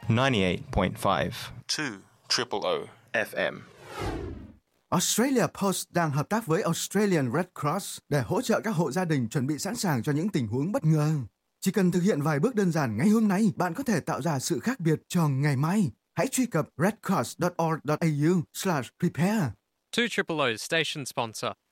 98.5 2 FM. Australia Post đang hợp tác với Australian Red Cross để hỗ trợ các hộ gia đình chuẩn bị sẵn sàng cho những tình huống bất ngờ. Chỉ cần thực hiện vài bước đơn giản ngay hôm nay, bạn có thể tạo ra sự khác biệt cho ngày mai. Hãy truy cập redcross.org.au/prepare. 2 Station sponsor.